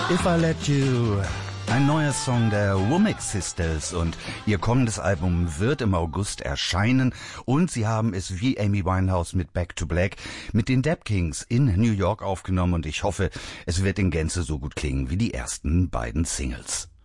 If I Let You, ein neuer Song der Womack Sisters, und ihr kommendes Album wird im August erscheinen, und sie haben es wie Amy Winehouse mit Back to Black mit den Dap Kings in New York aufgenommen, und ich hoffe, es wird in Gänze so gut klingen wie die ersten beiden Singles.